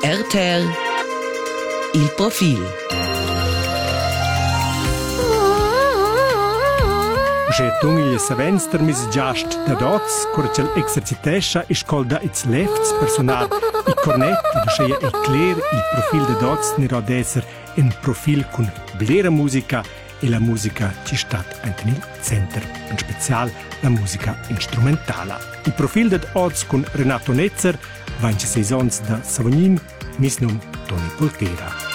RTL Il Profil. Že tungli savenster mis giast da dots, curcel exercitescha e scolda its lefts per suonar il cornet, da scheia e clear il profil da dots ni rod esser un profil con blera musica e la musica ci stat anche nel center, in special la musica instrumentala. Il profil da dots con Renato Netzer, 26 ans da Savognin, mis num Toni Poltera.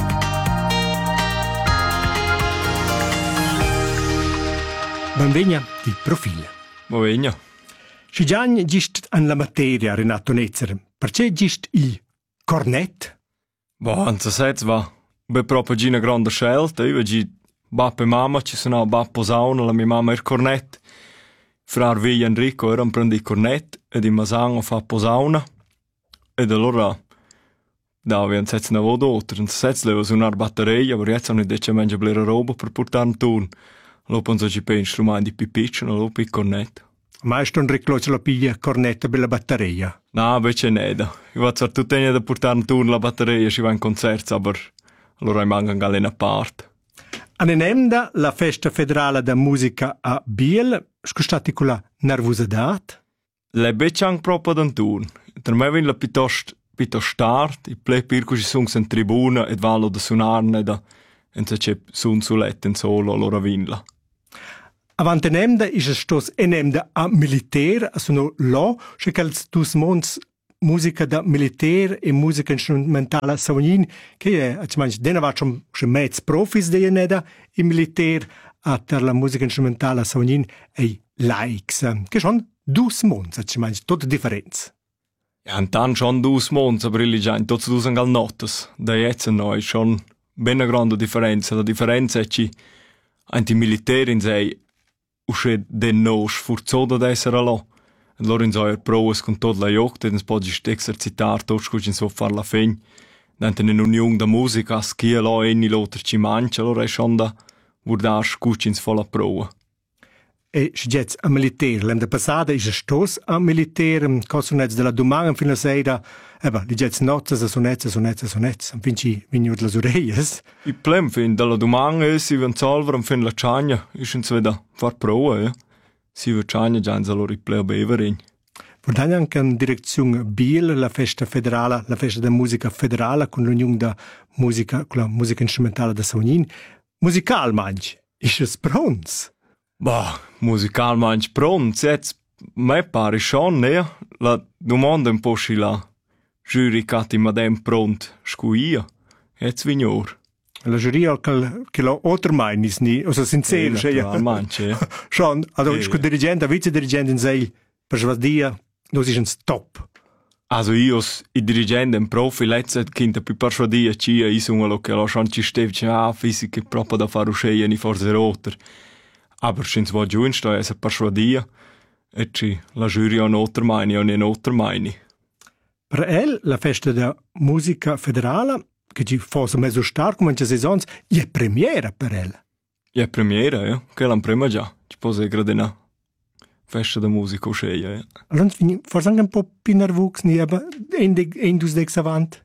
Benvegna il profil. Benvegna. Si già gist an la materia, Renato Netzer, perché gist il cornet? Anza sets va. Be proprio gina grande scelta. Io gi bappe mamma, ci sono bappo sauna, la mia mamma il cornet. Frar Viglia Enrico era prendi il cornet ed in Masango fa posauna. Ed allora da un sets una vodotter, un sets leva suonar batteria, ma jetzt hanno detto mangia blera roba per portare un turno. Lo penso ci per strumenti più piccoli, lo per il cornetto. Ma è un riclocio la piglia cornetta per la batteria? No, invece neda. Io vado a tutti da portare un turno la batteria, ci va in concerto, ma allora manca anche in parte. Anenemda la festa federale da musica a Biel, scostati con la nervosità? Le becce anche proprio da un turno. Per me viene la piuttosto start, i play per cui ci sono in tribuna e vanno da suonarne da e se c'è sun sulet in solo, allora vinla. Avant enemda is es stos enemda a militaire, a sono lo, che cals dus mons musica da militaire e musica instrumentale Savognin, che è, manch, dena va schon mezz profis de eneda in militaire, a ter la musica instrumentale Savognin e laiks, che schon dus mons, manch, tot differenz. Ja, intanto schon dus mons, aber illi già in tots dus angal nottes, da jetzt noi schon ben una grande differenza. La differenza è che anche i militari in sé usce den no sforzato ad essere là. E loro in sé provas con tutta la jocta e poi esercitare tutto scusi in so far la fine. Dante in un'unione da musica schia là e ni l'altro ci mangia, allora è schon da guardare scusi in fa la prova. E sgets a militare, l'anno passato è stos a militare, cosonets della domani fino a sera, li gets nozzas, sonets, finci vignur las oreias. Il plem fin dalla domani si van salver fin la ciagna, is in sveda far prova, si va ciagna già in allora il pleo beverin. Vordanno anche in direzione Biel, la festa federale, la festa della musica federale, con l'unione da musica, con la musica instrumentale da Savognin. Musical manch, is es pronz? Musical manch pronz, jetzt me pare schon, ne? La domanda un po' si la jury cati madem pront scuia. Jetzt vignor. La jury che lo ottermainis ni, also sincero, ja. Manche. Schon, also scu dirigente, vice-dirigente in sei, per svasdia, nos is un stop. Also ios, i dirigente in profi, letzet kinta più persuadia cia, isungalo che lo schon ci stevci, fisiche proprio da fare usceia ni forse roter. Aber schins va giù in sta essa persuadia, e ci la jury on ottermaini, on in ottermaini. Per el, la festa da musica federale, che ci fosse mezzo star come in saisons, è premiera per el. È premiera, ja. Che l'han prima già. Ci può essere gradina festa da musica usceia, ja. Allora, forse anche un po' più nervoso, ni aber ein dus dex avant?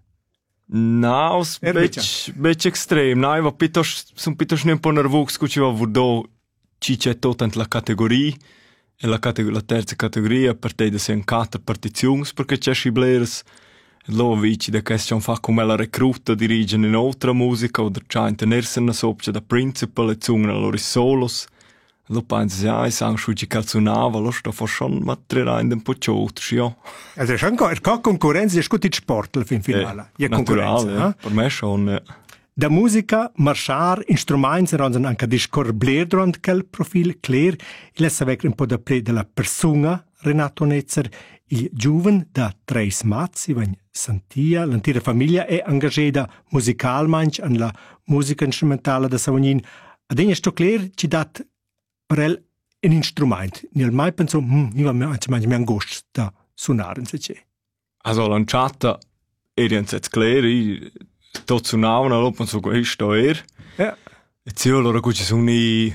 No, bec extrem. No, io sono piuttosto un po' nervoso, che ci va vudo ci c'è tutto la categoria, e la terza categoria, per te da siano 4 partizioni, perché c'è scibleres. Lo vici da che stiamo fa come la recruta dirigen in altra musica, o c'è in tenersi una sopcia da principal, e zungen allora i solos. Lo pensi, i sang sciugi calzonava, lo sta fa schon materiale un po' ciotri, ja. Also è anche concorrenza, è scuti sport alla fin finale. Naturale, per me schon, Da musica, marchar, instrumenti rendono anche discorbler durante quel profil clear. Il essa vec un po' da pre della persona, Renato Netzer, il giuven da Treis Mazzi, van Santia, l'intera famiglia è engagata musicalmente nella musica instrumentale da Savognin. Ad ogni sto clear ci dat per el un instrumento. Nel mai penso, io mi angoscio da suonare, se c'è. Also lanciata, era jetzt clear, tot suonavano, allora penso che questo era. Ja. E sì, allora qui ci sono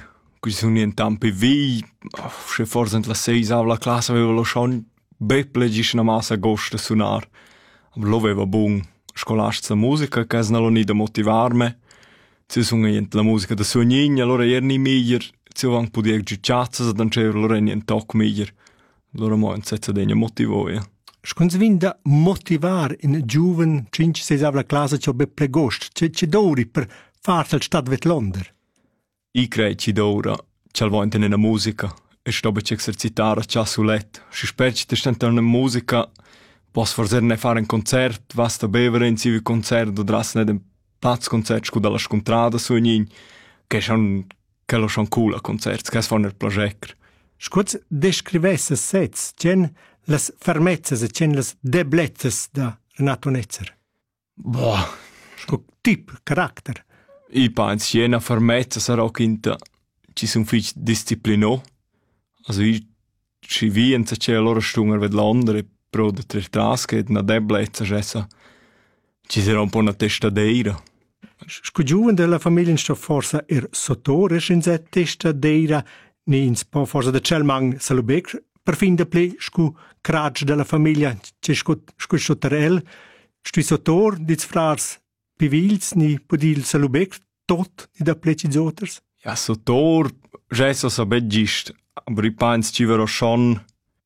in Tampi vi, se forse in la 6 la classe aveva lo schon beple gis una massa agosto a suonare. Aber lo aveva buon scolastica musica, che è una lonida motivarme. Se sono la musica da suonigna, allora è ni miglior, se ho anche poter giucciazza, se non c'è allora è un toc miglior. Allora mo un senza degna motivo, ja. Scons vin da motivar in giuven 5-6 avla classe c'ho be plegost, c'è dori per farsi al stat vet Londra. I crei ci d'ora, c'è il nella musica, e sto per esercitare c'è su letto. Si spera che stenta una musica, posso forse ne fare un concert, vasta bevere in civi concert, o dras ne den plaz concert, scu dalla scontrada su ogni, che lo schon cool a concert, che è fa nel project. Scuz descrivesse sets, c'en las fermezzas e c'en las deblezzas da Renato Netzer. Boah. Scu tip, carattere. I penso, jena fermezza sarà che ci sono fich disciplinò. Also ci vien se c'è allora stunger ved l'ondre, pro de tre trasche, ed una deblezza, cessa. Ci sarà un po' una testadeira. Scu giuven della famiglia sto forse sottore, in se testadeira, ni ins po forse da celmang salubec, per fin de ple, scu crag della famiglia, c'è scu sotterel, stu sottor, diz frars, pivils, ni podil salubec, tot, ni da ple cizoters. Ja, sottor, cessa sa begist, aber ich penso, ci verrò schon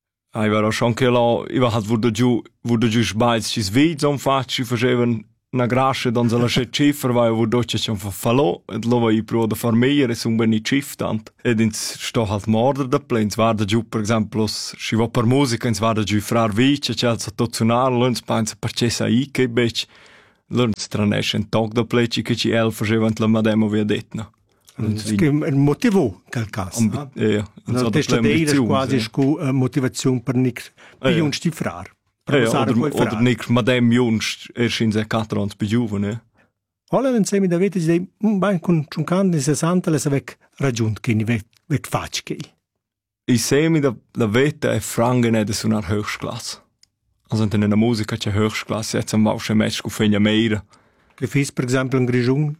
che là, ich war halt, wurde giù sbails, ci sviz on fatto, ci facevano una grascia, don se la c'è cifra, vai wurde c'è schon fallo, ed lo vai pro da farmeier, e son ben i cif tant. Ed ins sto halt morder da ple, ins var da giù, per esempio, ci va per musica, ins var da giù frar vice, c'è al satozionar, l'uns pensa per c'è sa i, che bec, l'uns tranesce un tog da ple, che ci facevano la mademo via detna. Che motivò quel caso. La testadeira è quasi una motivazione per nichts più un stifrar. Oder nichts madem jungs in se 4 anni più giovane. Alla insieme da vete di ben con 50 le savec raggiunt che ni vec facci che. I semi da vete è frangene de sunar Höchstklasse. Also in der Musica c'è Höchstklasse, jetzt am Bausche Match con Fegna Meira. Che fis per esempio in Grigion?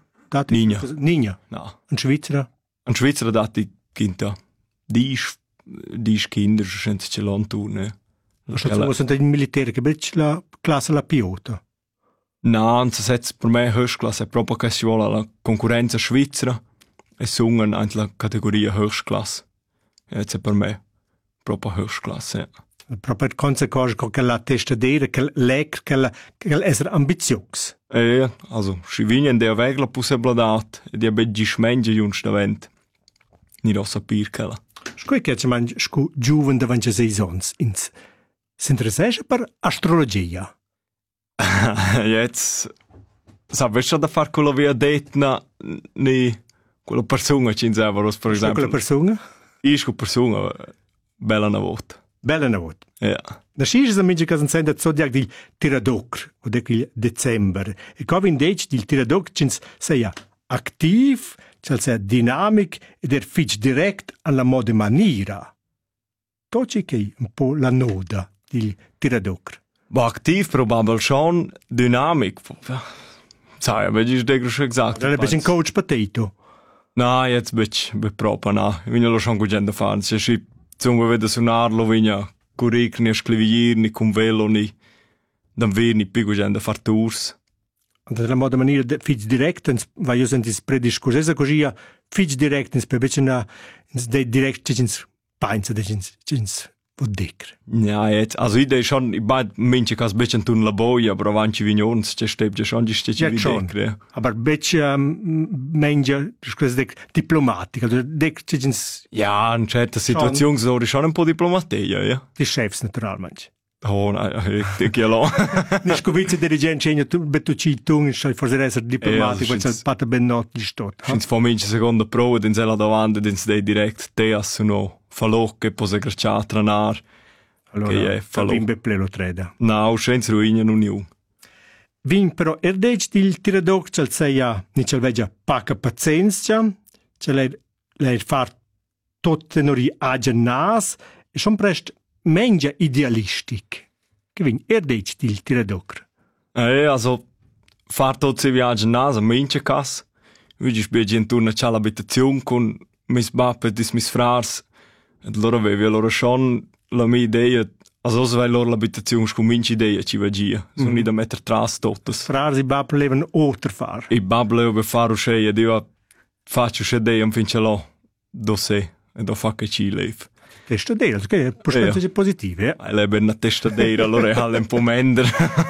Nina. No. In Svizzera? In Svizzera dati quinta 10 Kinder, senza ce l'hanno tu, ne? Sono in militare, che becc la classe la pilota? No, anzi, per me Höchstklasse è proprio che si vuole la concorrenza svizzera e sungen anche la categoria Höchstklasse. Jetzt è per me proprio Höchstklasse, ja. Proprio conseguenza che la testadeira, che l'ec, che essere ambizioso. Also, si vignen der Weg la possibilità e di abeggi schmenge jungs davent. Ni lo sapir che la. Scoi che c'è man scu giuven davanti a seisons ins. S'interessesce per astrologia. Jetzt sapesci da far quello via detna ni quella persona ci inseveros, per esempio. Quella persona? Isco persona bella na volta. Bella na volta. Ja. Da scis a minge casan senda zodiac dil tiradocr, o decil december. E covin dec dil tiradocr cins seia activ, c'al seia dinamic ed fitch direct alla mode maniera. Toci che un po' la noda dil tiradocr. Ba aktiv probabel schon, dynamik. Sai, aber ich denke schon gesagt. Da ein Coach Potato. Na, jetzt bin proprio na. Ich will schon gut da fahren. Se si zum vedo suonarlo, vigna curric ni a sclevir ni con velo ni dan ver ni più da far tours. Und la moda maniera fitch direct, vai io sentis prediscursesa così fitch direct ins pebecina ins de direct cins painza de cins vodecre. Ja, jetzt, also ich schon, ich bei minche kas bisschen tun la boia, aber avanti vignons, c'è steb schon die steci videcre. Aber beccia menja, scusa diplomatica, dec cins. Ja, in certa situazione so schon un po' diplomatia, ja. Die Chefs naturalmente. Oh, nein, ich ja lo. Nicht covice dirigente, tu betuci tung, stai forse essere diplomatico, quel pata ben not di stot. Fins fa minche seconda prova, den sella davanti, den dei direct te assuno. Falò che pose graccia tranar. Allora, vin beple lo treda. No, senza ruina non io. Vin però erdec dil tiradoc c'al seia, ni c'al veggia paca pazienza, c'al lei far tot tenori agen nas, e schon prest mengia idealistic. Che vin erdec dil tiradoc. Also, far tot se viaggia nas, a mince cas. Vigi spegi intorno c'ha l'abitazione con mis bappe dis mis frars. E allora avevi allora schon la mia idea Also vai loro l'abitazione scominci idea ci va gia. Sono lì da mettere tras totes. Frasi babel leven oter far. E babble ove fare uscire, io faccio uscire un finché là, do se, e do fa che ci lev. Testadera, che prospettive positive. Lei è una testadera, allora è un po' mender.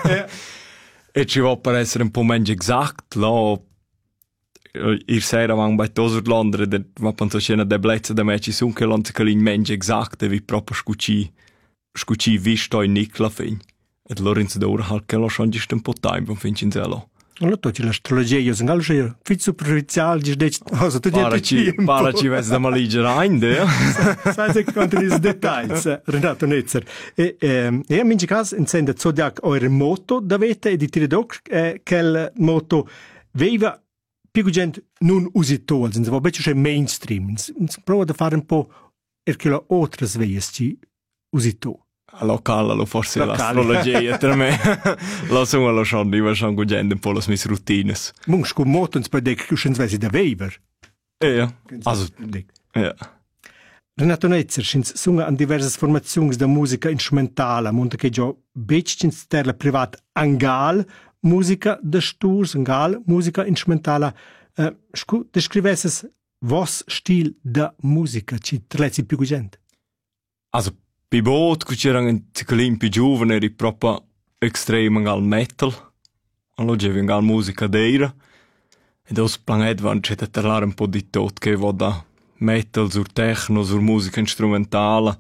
E ci va per essere un po' meno esatto, là. Ieri sera avevamo bei toser Londra, ma penso c'è una deblezza da me, ci sono che l'anzi che meno esatto, vi proprio scucci visto in Nicla fin. E allora in d'ora halt che lo schon giusto un po' tempo, finci in zelo. Allora tu c'è l'astrologia, io sono allo fit superficiale, già detto, cosa tu Paraci vesti da maliggia rein, eh? Sai se quanto i dettagli, Renato Netzer. E in minci caso, insende zodiac eure moto, davete e di tire doc, che il moto veiva più gente non usito, insomma, va beccio c'è mainstream. Prova a fare un po' perché la altre sveies ci usito. Locale, lo forse l'astrologia tra me. Lo sono lo schon, io schon guardando un po' le mie routine. Munch con moto per dec che svesi da veiver. Ja, also ja. Renato Netzer sunga an diverse formazioni da musica instrumentale, monta che già becins ter la privat angal musica da sturs angal musica instrumentale. Descrivesses vos stil da musica ci trezzi più gente. Also bei Boot, c'era un ciclin più giovane, eri proprio estremo al metal. Allora c'era al musica d'era. E dos planet van c'è da parlare un po' di tot, che va da metal, sur techno, sur musica instrumentale.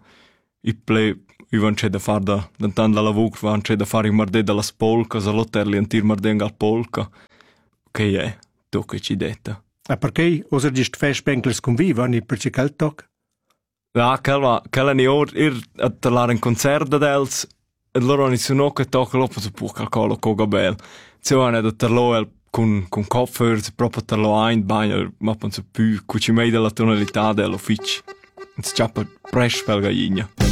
Io van c'è da fare da tanto la voce, van c'è da fare i mardè dalla polka, all'hotel antir mardè al polka. Che è, tu che ci detta. E perché oser gist festbänkles conviva, ni perché quel toc? Ja, quella ne or a parlare in concerto dels, e loro hanno iniziato che tocca l'oppo su può calcolo con Gabel. Se vanno da parlare con Kopfhörer, proprio parlare in bagno, ma penso più, cuci meglio della tonalità dell'ufficio. Non si chiama presto per la gallina.